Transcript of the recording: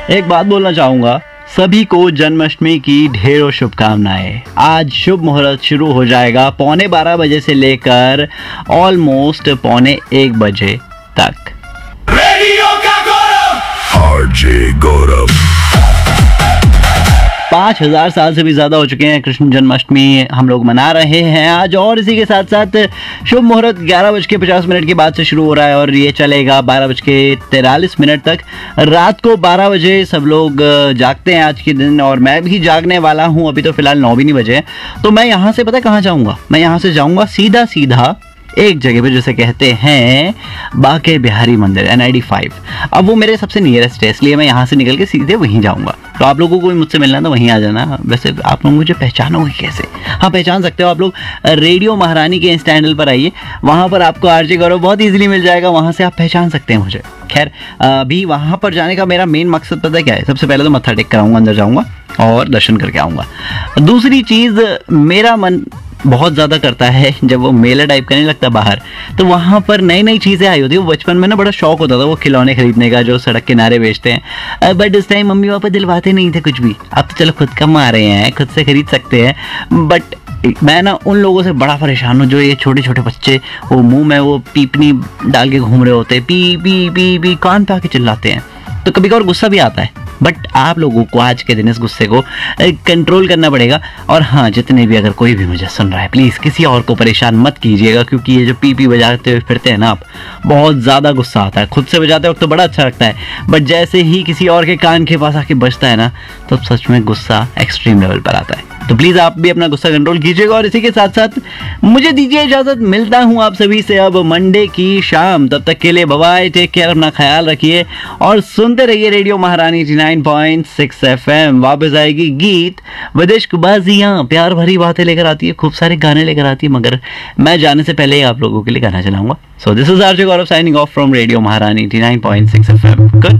एक बात बोलना चाहूंगा, सभी को जन्माष्टमी की ढेरों शुभकामनाएं। आज शुभ मुहूर्त शुरू हो जाएगा 12:15 से लेकर ऑलमोस्ट 1:45 तक। रेडियो का गौरव आरजे गौरव। 5000 साल से भी ज़्यादा हो चुके हैं कृष्ण जन्माष्टमी हम लोग मना रहे हैं आज, और इसी के साथ साथ शुभ मुहूर्त 11:50 के बाद से शुरू हो रहा है और ये चलेगा 12:43 तक। रात को 12 बजे सब लोग जागते हैं आज के दिन, और मैं भी जागने वाला हूँ। अभी तो फिलहाल 9 भी नहीं बजे हैं, तो मैं यहाँ से पता कहाँ जाऊँगा? मैं यहाँ से जाऊँगा सीधा एक जगह पे जिसे कहते हैं बाके बिहारी मंदिर, NID 5। अब वो मेरे सबसे नियरेस्ट है, इसलिए मैं यहाँ से निकल के सीधे वहीं जाऊँगा। तो आप लोगों को भी मुझसे मिलना तो वहीं आ जाना। वैसे आप लोग मुझे पहचानोगे कैसे? हाँ, पहचान सकते हो आप लोग। रेडियो महारानी के इंस्टा हैंडल पर आइए, वहाँ पर आपको आरजे गौरव बहुत ईजिली मिल जाएगा, वहाँ से आप पहचान सकते हैं मुझे। खैर, अभी वहाँ पर जाने का मेरा मेन मकसद पता है क्या है? सबसे पहले तो मत्था टेक कराऊंगा, अंदर जाऊँगा और दर्शन करके आऊँगा। दूसरी चीज़, मेरा मन बहुत ज़्यादा करता है जब वो मेला टाइप का नहीं लगता बाहर, तो वहाँ पर नई नई चीज़ें आई होती है। वो बचपन में ना बड़ा शौक होता था वो खिलौने खरीदने का जो सड़क किनारे बेचते हैं, बट उस टाइम मम्मी पापा दिलवाते नहीं थे कुछ भी। अब तो चलो खुद कमा रहे हैं, खुद से खरीद सकते हैं। बट मैं ना उन लोगों से बड़ा परेशान हूँ जो ये छोटे छोटे बच्चे वो मुंह में वो पीपनी डाल के घूम रहे होते हैं, पी पी पी पी कान पे आके चिल्लाते हैं। तो कभी कभार गुस्सा भी आता है, बट आप लोगों को आज के दिन इस गुस्से को कंट्रोल करना पड़ेगा। और हाँ, जितने भी अगर कोई भी मुझे सुन रहा है, प्लीज़ किसी और को परेशान मत कीजिएगा, क्योंकि ये जो पी बजाते हुए फिरते हैं ना आप, बहुत ज़्यादा गुस्सा आता है। खुद से बजाते वक्त तो बड़ा अच्छा लगता है, बट जैसे ही किसी और के कान के पास आके बजता है ना, तो सच में गुस्सा एक्सट्रीम लेवल पर आता है। तो प्लीज़ आप भी अपना गुस्सा कंट्रोल कीजिएगा। और इसी के साथ साथ मुझे दीजिए इजाज़त, मिलता हूँ आप सभी से अब मंडे की शाम। तब तक के लिए बाय, टेक केयर, अपना ख्याल रखिए और सुनते रहिए रेडियो महारानी 89.6 FM। वापस आएगी गीत विदेश बाजियाँ, प्यार भरी बातें लेकर आती है, खूब सारे गाने लेकर आती है, मगर मैं जाने से पहले आप लोगों के लिए गाना चलाऊंगा। So this is RJ Gaurav signing off from radio महारानी 89.6 FM। गुड